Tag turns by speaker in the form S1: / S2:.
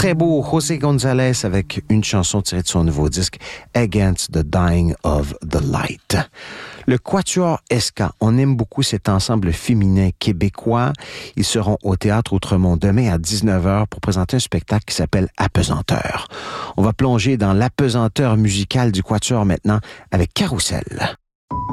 S1: très beau José González avec une chanson tirée de son nouveau disque Against the Dying of the Light. Le Quatuor Esca, on aime beaucoup cet ensemble féminin québécois. Ils seront au Théâtre Outremont demain à 19h pour présenter un spectacle qui s'appelle Apesanteur. On va plonger dans l'apesanteur musicale du Quatuor maintenant avec Carousel.